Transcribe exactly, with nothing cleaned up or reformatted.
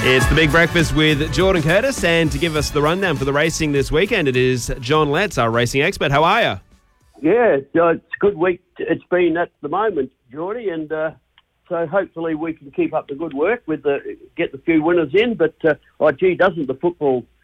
It's the Big Breakfast with Jordan Curtis, and to give us the rundown for the racing this weekend, it is John Letts, our racing expert. How are you? Yeah, uh, it's a good week. It's been at the moment, Geordie, and uh, so hopefully we can keep up the good work with the get the few winners in. But uh, oh, gee, doesn't the football